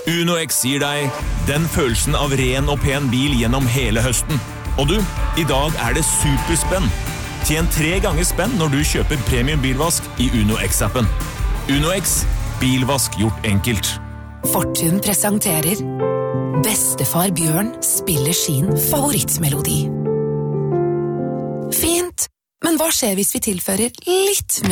UnoX gir deg den følelsen av ren og pen bil gjennom hele høsten. Og du, i dag er det superspenn. Tjen 3 ganger spenn når du kjøper premium bilvask i UnoX-appen. UnoX, bilvask gjort enkelt. Fortun presenterer Bestefar Bjørn spiller sin favorittmelodi. Fint, men hva skjer hvis vi tilfører litt mer